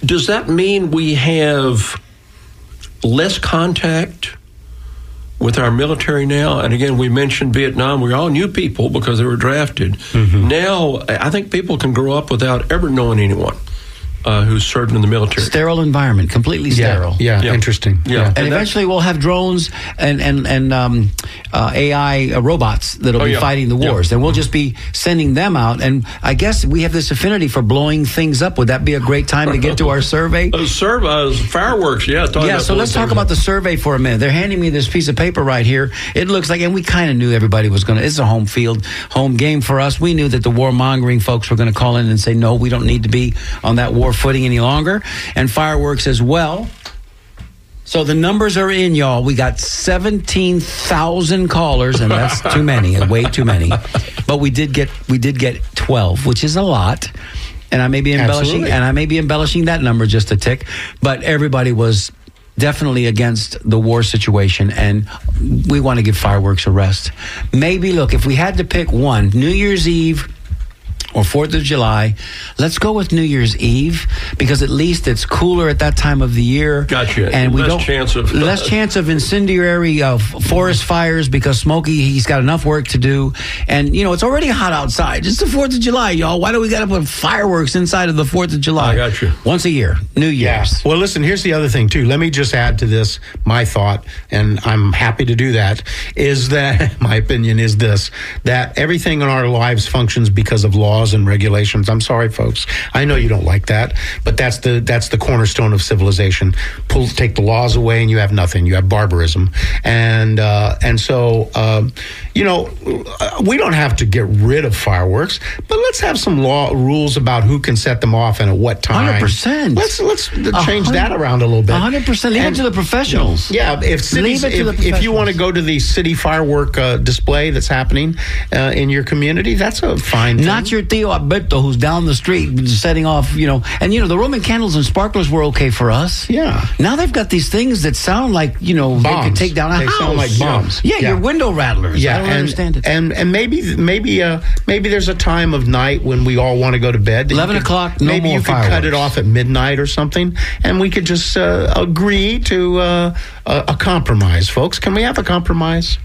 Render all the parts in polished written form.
Does that mean we have less contact with our military now? And again, we mentioned Vietnam. We all knew people because they were drafted. Now, I think people can grow up without ever knowing anyone who's served in the military. Sterile environment, completely sterile. Yeah. Interesting. Yeah. And eventually we'll have drones and AI robots that'll be fighting the wars. And we'll just be sending them out. And I guess we have this affinity for blowing things up. Would that be a great time to get to our survey? Fireworks, So let's talk about the survey for a minute. They're handing me this piece of paper right here. It looks like, and we kind of knew everybody was going to, it's a home game for us. We knew that the warmongering folks were going to call in and say, no, we don't need to be on that war footing any longer, and Fireworks as well. So the numbers are in, y'all. We got 17,000 callers, and that's too many, way too many. But we did get 12, which is a lot. And I may be embellishing that number just a tick. But everybody was definitely against the war situation, and we want to give Fireworks a rest. Maybe, look, if we had to pick one, New Year's Eve or 4th of July, let's go with New Year's Eve, because at least it's cooler at that time of the year. Gotcha. And less chance of incendiary forest fires, because Smokey, he's got enough work to do. And, it's already hot outside. It's the 4th of July, y'all. Why do we got to put fireworks inside of the 4th of July? I got you. Once a year, New Year's. Yeah. Well, listen, here's the other thing, too. Let me just add to this my thought, and I'm happy to do that, is that, my opinion is this, that everything in our lives functions because of laws and regulations. I'm sorry, folks. I know you don't like that, but that's the cornerstone of civilization. Take the laws away, and you have nothing. You have barbarism, and so we don't have to get rid of fireworks, but let's have some rules about who can set them off and at what time. 100%. Let's change that around a little bit. 100%. Leave it to the professionals. Yeah, if you want to go to the city firework display that's happening in your community, that's a fine thing. Not your Theo Alberto who's down the street setting off, and the Roman candles and sparklers were okay for us. Yeah. Now they've got these things that sound like, bombs. They could take down a house. They sound like bombs. Yeah, your window rattlers. Yeah, I don't understand it. And maybe there's a time of night when we all want to go to bed. 11 o'clock, no maybe more you fireworks. could cut it off at midnight or something, and we could just agree to a compromise, folks. Can we have a compromise?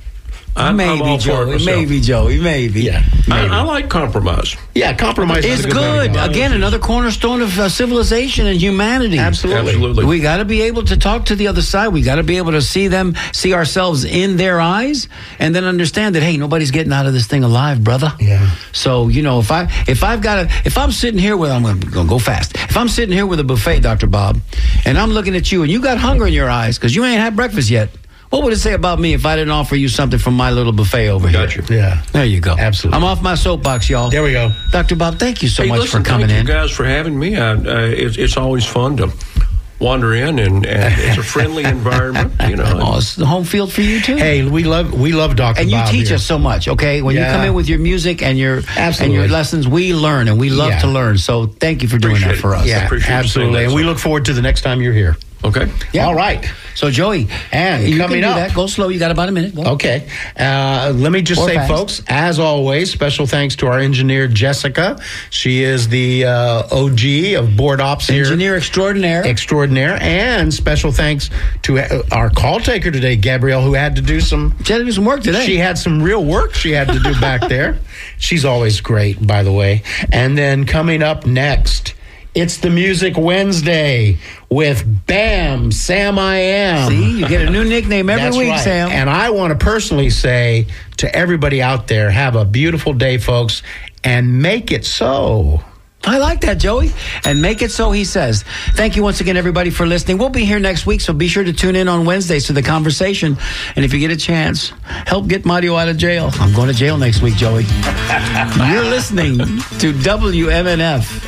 Maybe, Joey. Maybe. Yeah. I like compromise. Yeah, compromise is a good. Again, another cornerstone of civilization and humanity. Absolutely. We got to be able to talk to the other side. We got to be able to see ourselves in their eyes, and then understand that, hey, nobody's getting out of this thing alive, brother. Yeah. So, if I'm sitting here I'm going to go fast. If I'm sitting here with a buffet, Dr. Bob, and I'm looking at you, and you got hunger in your eyes because you ain't had breakfast yet, what would it say about me if I didn't offer you something from my little buffet over here? Gotcha. Yeah. There you go. Absolutely. I'm off my soapbox, y'all. There we go. Dr. Bob, thank you so much for coming in. Thank you guys for having me. It's always fun to wander in, and it's a friendly environment. It's the home field for you too. Hey, we love Dr. And you Bob teach here. us so much. Okay, when you come in with your music and your lessons, we learn, and we love to learn. So thank you for doing that for us. Yeah, absolutely. And we look forward to the next time you're here. Okay. Yeah. All right. So, Joey, and you coming can do up, that. Go slow. You got about a minute. Go. Okay. Let me just say, fast. folks, as always, special thanks to our engineer, Jessica. She is the OG of board ops here. Engineer extraordinaire. And special thanks to our call taker today, Gabrielle, who had to do some... She had to do some work today. She had some real work she had to do back there. She's always great, by the way. And then coming up next... It's the Music Wednesday with Bam Sam I Am. See, you get a new nickname every week, right. Sam. And I want to personally say to everybody out there, have a beautiful day, folks, and make it so. I like that, Joey. And make it so, he says. Thank you once again, everybody, for listening. We'll be here next week, so be sure to tune in on Wednesdays to the conversation. And if you get a chance, help get Mario out of jail. I'm going to jail next week, Joey. You're listening to WMNF.